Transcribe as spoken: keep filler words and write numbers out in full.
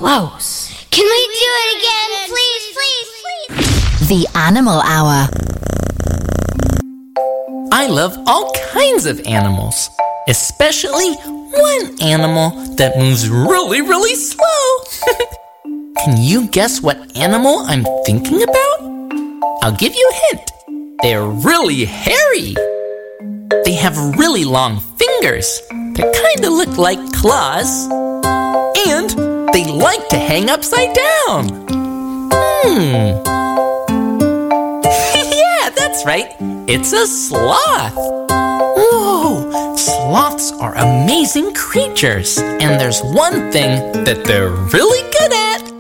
close. Can we do it again, please, please, please? The Animal Hour. I love all kinds of animals, especially one animal that moves really, really slow. Can you guess what animal I'm thinking about? I'll give you a hint. They're really hairy. They have really long fingers that kind of look like claws. And they like to hang upside down. Hmm. Yeah, that's right. It's a sloth. Whoa, sloths are amazing creatures. And there's one thing that they're really good at.